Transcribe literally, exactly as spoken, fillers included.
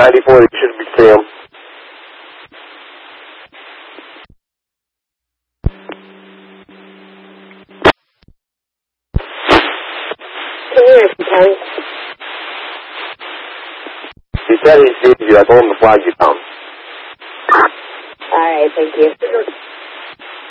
ninety-four, they should be Sam. Can you hear me, Kelly? He said he sees you. I told him to flag you down. All right, thank you.